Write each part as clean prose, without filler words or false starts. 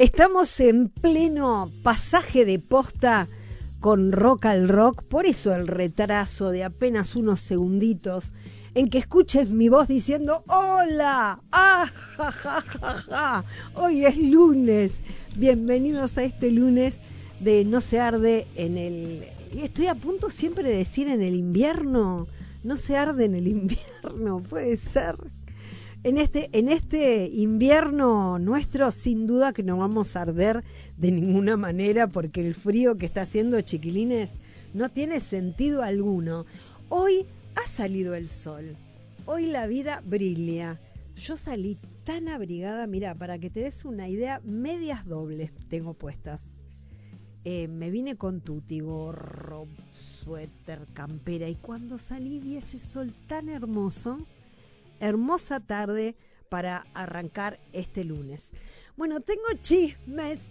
Estamos en pleno pasaje de posta con Rock al Rock, por eso el retraso de apenas unos segunditos en que escuches mi voz diciendo ¡Hola! ¡Ah, ja, ja, ja, ja! Hoy es lunes. Bienvenidos a este lunes de No se arde en el... Estoy a punto siempre de decir en el invierno. No se arde en el invierno, puede ser. En este invierno nuestro, sin duda que no vamos a arder de ninguna manera, porque el frío que está haciendo, chiquilines, no tiene sentido alguno. Hoy ha salido el sol, hoy la vida brilla. Yo salí tan abrigada, mira, para que te des una idea, medias dobles tengo puestas. Me vine con tutti, gorro, suéter, campera, y cuando salí vi ese sol tan hermoso. Hermosa tarde para arrancar este lunes. Bueno, tengo chismes.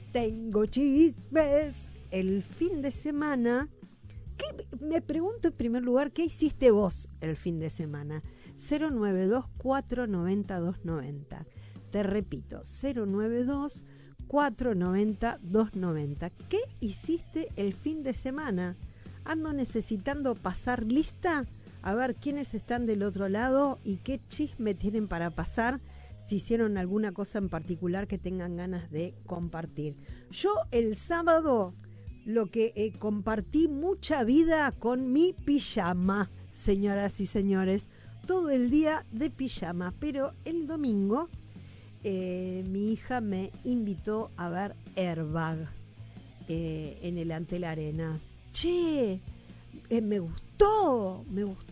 El fin de semana, me pregunto en primer lugar, ¿qué hiciste vos el fin de semana? 092-490-290. Te repito, 092-490-290. ¿Qué hiciste el fin de semana? Ando necesitando pasar lista. A ver quiénes están del otro lado y qué chisme tienen para pasar, si hicieron alguna cosa en particular que tengan ganas de compartir. Yo el sábado lo que compartí mucha vida con mi pijama, señoras y señores, todo el día de pijama, pero el domingo mi hija me invitó a ver Airbag en el Antel Arena. Che, me gustó,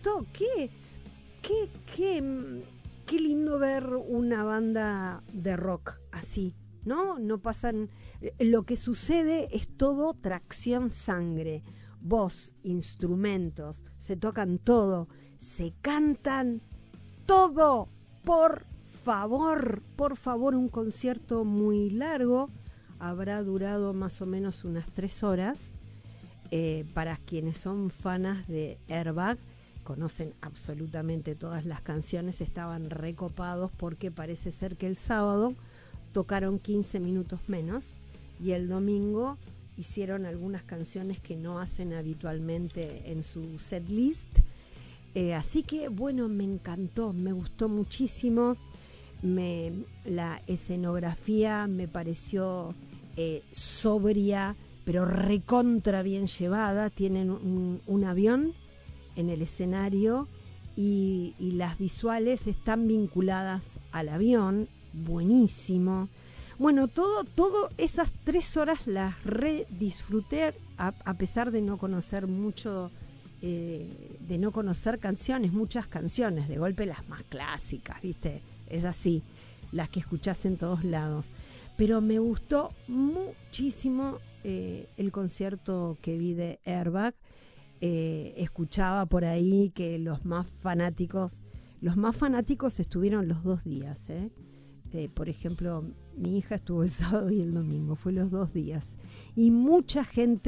qué lindo ver una banda de rock así, ¿no? No pasan, lo que sucede es todo tracción sangre, voz, instrumentos, se tocan todo, se cantan todo, por favor, un concierto muy largo, habrá durado más o menos unas 3 horas. Para quienes son fanas de Airbag, conocen absolutamente todas las canciones, estaban recopados porque parece ser que el sábado tocaron 15 minutos menos y el domingo hicieron algunas canciones que no hacen habitualmente en su set list. Así que bueno, me encantó, me gustó muchísimo. La escenografía me pareció sobria, pero recontra bien llevada. Tienen un avión en el escenario y las visuales están vinculadas al avión. Buenísimo. Bueno, todo esas 3 horas las redisfruté a pesar de no conocer mucho, de no conocer canciones, muchas canciones, de golpe las más clásicas, ¿viste? Es así, las que escuchás en todos lados. Pero me gustó muchísimo el concierto que vi de Airbag. Escuchaba por ahí que los más fanáticos estuvieron los 2 días. Por ejemplo, mi hija estuvo el sábado y el domingo, fue los 2 días. Y mucha gente